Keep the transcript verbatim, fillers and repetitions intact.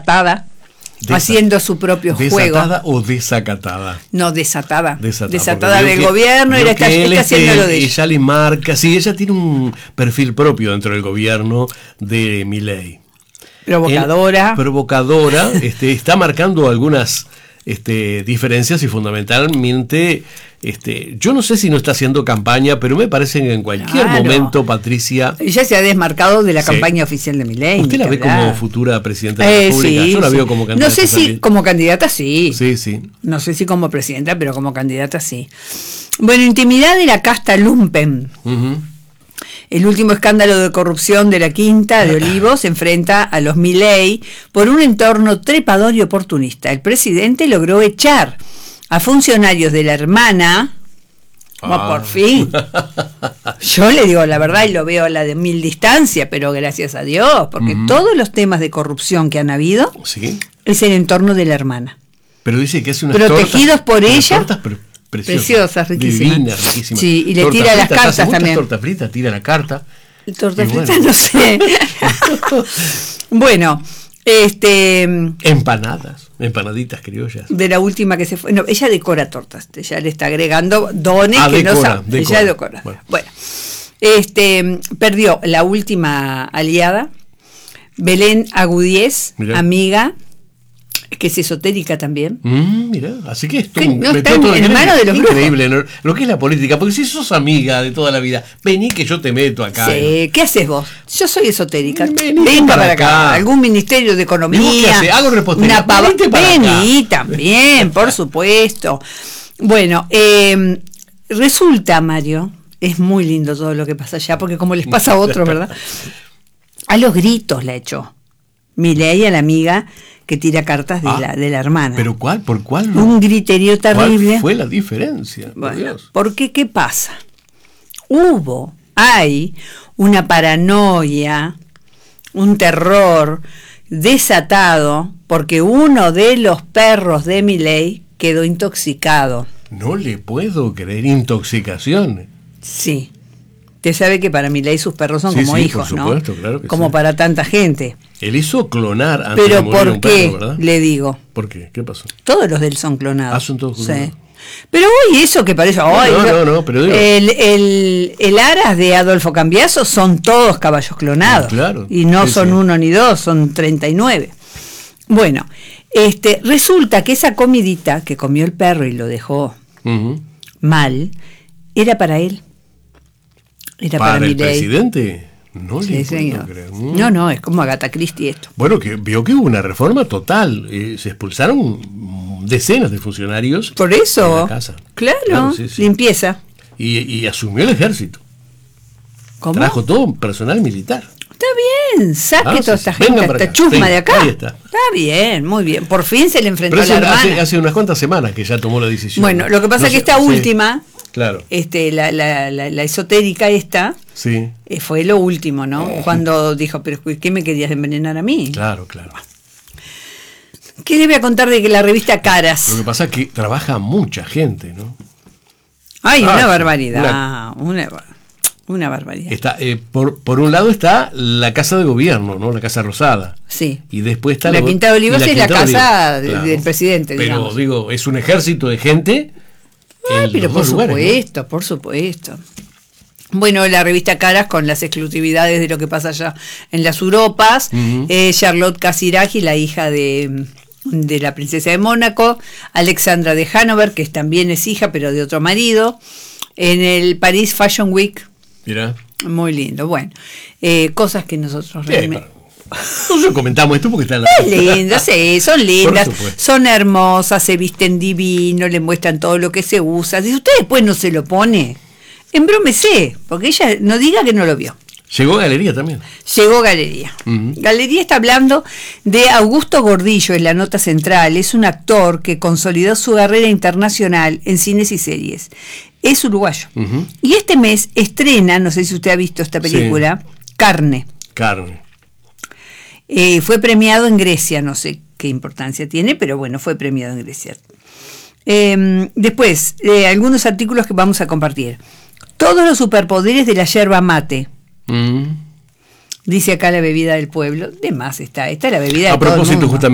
desatada, Desa haciendo su propio ¿desatada juego. ¿Desatada o desacatada? No, desatada. Desatada, desatada del que, gobierno, y está, está este, haciendo lo de ella. Ella le marca, sí, ella tiene un perfil propio dentro del gobierno de Milei. Provocadora. El, provocadora, este, está marcando algunas este, diferencias y fundamentalmente, este, yo no sé si no está haciendo campaña, pero me parece que en cualquier claro. momento, Patricia... Ella se ha desmarcado de la sí. campaña oficial de Milei. ¿Usted la ve hablar. como futura presidenta de la eh, República? sí, yo la sí. veo como candidata. No sé si también. como candidata sí. Sí, sí. No sé si como presidenta, pero como candidata sí. Bueno, intimidad de la casta Lumpen. Uh-huh. El último escándalo de corrupción de la Quinta de Olivos se enfrenta a los Milei por un entorno trepador y oportunista. El presidente logró echar a funcionarios de la hermana, ah. oh, por fin. Yo le digo la verdad y lo veo a la de mil distancia, pero gracias a Dios, porque uh-huh. todos los temas de corrupción que han habido ¿sí? es el entorno de la hermana. Pero dice que hace unas protegidos tortas, por ella. Tortas, pero preciosas, preciosas, riquísimas. Divinas, riquísimas. Sí, y le torta tira frita, las cartas hace también. Torta frita, tira la carta. Torta frita, bueno. no sé. Bueno, este. Empanadas, empanaditas criollas. De la última que se fue. No, ella decora tortas. Ella le está agregando dones ah, que decora, no sabe. decora. Ella decora. Bueno. bueno, este perdió la última aliada, Belén Agudíez, Mirá. amiga, que es esotérica también. Mm, mira, así que esto no está en, en mano de los increíble, ¿no? Lo que es la política, porque si sos amiga de toda la vida, vení que yo te meto acá. Sí, ¿eh? ¿qué haces vos? Yo soy esotérica. Vení Venga para para acá. acá. Algún ministerio de economía. Hago repostería. Una pava. Para Vení acá. también, por supuesto. Bueno, eh, resulta, Mario, es muy lindo todo lo que pasa allá, porque como les pasa a otros, ¿verdad? A los gritos la echó Milei a la amiga que tira cartas de, ah, la, de la hermana. ¿Pero cuál? ¿Por cuál? Un griterío terrible. ¿Cuál fue la diferencia? Por bueno, Dios. porque ¿qué pasa? Hubo, hay una paranoia, un terror desatado porque uno de los perros de Milei quedó intoxicado. No le puedo creer, intoxicación. Sí. Usted sabe que para Milei sus perros son sí, como sí, hijos, por supuesto, ¿no? Claro que como sí. para tanta gente. Él hizo clonar antes Pero de morir ¿por un qué? perro, ¿verdad? Le digo. ¿Por qué? ¿Qué pasó? Todos los de él son clonados. Ah, son todos clonados. Sí. Pero hoy eso que parece... No, hoy, no, no, no, pero digo... El, el, el Aras de Adolfo Cambiaso son todos caballos clonados. Ah, claro. Y no sí, son sí. uno ni dos, son treinta y nueve. Bueno, este, resulta que esa comidita que comió el perro y lo dejó uh-huh. mal, era para él. Era ¿Para, para el Milei. presidente? No Sí, le señor. puedo creer. Mm. No, no, es como Agatha Christie esto. Bueno, que vio que hubo una reforma total. Eh, se expulsaron decenas de funcionarios. Por eso, de la casa. claro, claro sí, sí. limpieza. Y, y asumió el ejército. ¿Cómo? Trajo todo personal militar. Está bien, saque Ah, toda sí, esta sí. gente, Vengan para esta acá. chusma Venga, de acá. ahí está. Está bien, muy bien. Por fin se le enfrentó Pero a la hace, hermana. hace, hace unas cuantas semanas que ya tomó la decisión. Bueno, lo que pasa no es que sé, esta sí, última, claro. este, la, la, la, la esotérica esta, Sí. eh, fue lo último, ¿no? Cuando dijo, pero ¿qué me querías envenenar a mí? Claro, claro. ¿Qué le voy a contar de que la revista Caras? Lo que pasa es que trabaja mucha gente, ¿no? Ay, Ah, una sí, barbaridad, una, una barbaridad. Está, eh, por, por un lado está la Casa de Gobierno, ¿no? La Casa Rosada. Sí. Y después está La lo- Quinta de Olivos y es la Quinta de casa Olivos, de- claro. del presidente, Pero digamos. digo, es un ejército de gente. Ay, en pero los por dos lugares, supuesto, ¿no? por supuesto. Bueno, la revista Caras con las exclusividades de lo que pasa allá en las Europas. Uh-huh. eh, Charlotte Casiraghi, la hija de, de la princesa de Mónaco. Alexandra de Hanover, que también es hija, pero de otro marido. En el Paris Fashion Week. Mirá. Muy lindo. Bueno, eh, cosas que nosotros Sí, realmente... nosotros comentamos esto porque está en la. Es lindo, sí, son lindas, Por supuesto. son hermosas, se visten divino, le muestran todo lo que se usa. Si usted después no se lo pone, embrómese, porque ella no diga que no lo vio. Llegó a Galería también. Llegó Galería. Uh-huh. Galería está hablando de Augusto Gordillo en la nota central. Es un actor que consolidó su carrera internacional en cines y series. Es uruguayo. Uh-huh. Y este mes estrena, no sé si usted ha visto esta película, sí. Carne. Carne. Eh, fue premiado en Grecia, no sé qué importancia tiene, pero bueno, fue premiado en Grecia. Eh, después, eh, algunos artículos que vamos a compartir. Todos los superpoderes de la yerba mate. Uh-huh. Dice acá la bebida del pueblo. De más está. Esta es la bebida A de todo el propósito, mundo. justamente.